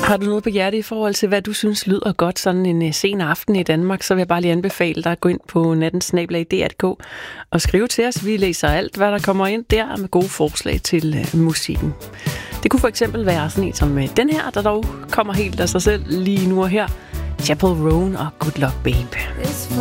Har du noget på hjerte i forhold til, hvad du synes lyder godt sådan en sen aften i Danmark, så vil jeg bare lige anbefale dig at gå ind på nattensnabel.dr.dk og skrive til os. Vi læser alt, hvad der kommer ind der med gode forslag til musikken. Det kunne for eksempel være sådan en som den her, der dog kommer helt af sig selv lige nu og her. Chapel Roan og Good Luck Babe.